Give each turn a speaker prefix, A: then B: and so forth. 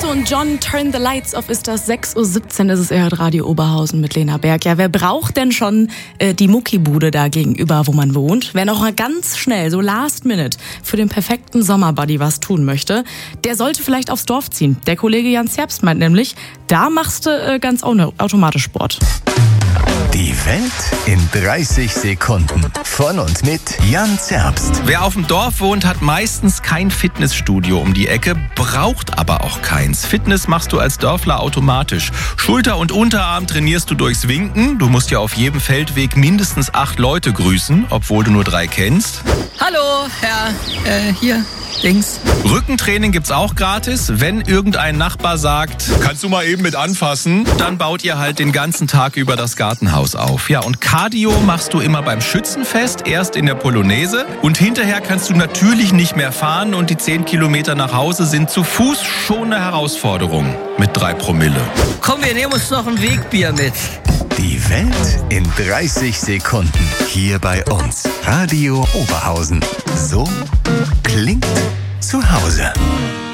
A: Otto und John, Turn the Lights Off ist das. 6.17 Uhr ist es, ihr hört Radio Oberhausen mit Lena Berg. Ja, wer braucht denn schon die Muckibude da gegenüber, wo man wohnt? Wer noch mal ganz schnell, so last minute, für den perfekten Sommerbuddy was tun möchte, der sollte vielleicht aufs Dorf ziehen. Der Kollege Jan Zerbst meint nämlich, da machst du ganz automatisch Sport.
B: Die Welt in 30 Sekunden. Von und mit Jan Zerbst.
C: Wer auf dem Dorf wohnt, hat meistens kein Fitnessstudio um die Ecke, braucht aber auch keins. Fitness machst du als Dörfler automatisch. Schulter- und Unterarm trainierst du durchs Winken. Du musst ja auf jedem Feldweg mindestens 8 Leute grüßen, obwohl du nur 3 kennst.
D: Hallo, Herr, hier, links.
C: Rückentraining gibt's auch gratis. Wenn irgendein Nachbar sagt, kannst du mal eben mit anfassen, dann baut ihr halt den ganzen Tag über das Gartenhaus auf. Ja, und Cardio machst du immer beim Schützenfest, erst in der Polonaise. Und hinterher kannst du natürlich nicht mehr fahren und die 10 Kilometer nach Hause sind zu Fuß schon eine Herausforderung mit 3 Promille.
D: Komm, wir nehmen uns noch ein Wegbier mit.
B: Die Welt in 30 Sekunden. Hier bei uns. Radio Oberhausen. So klingt zu Hause.